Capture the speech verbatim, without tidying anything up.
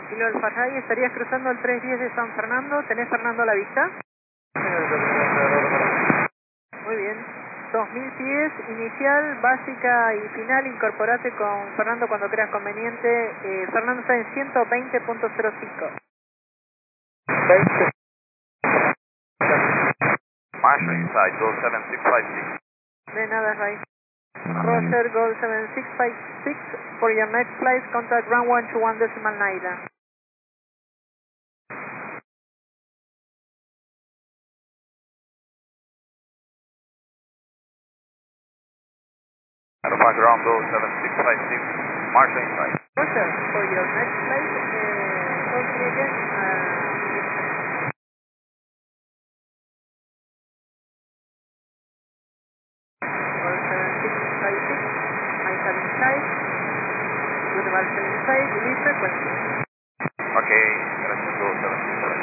Kilo Alfa Ray, estarías cruzando el trescientos diez de San Fernando. ¿Tenés Fernando a la vista? Muy bien. dos mil pies, inicial, básica y final. Incorporate con Fernando cuando creas conveniente. Eh, Fernando está en ciento veinte punto cero cinco. Marshall inside, Gold seven six five six. De nada, Ray. Roger, Gold seven six five six. For your next flight, contact ground one two one decimal nine. Alpha ground Gold seven six five six. Marshall inside. Roger, for your next flight, uh, call me again. Uh, Gold seven six five six. I have inside. Good Marshall inside. Release frequency. Okay, gracias, Gold seven six five six.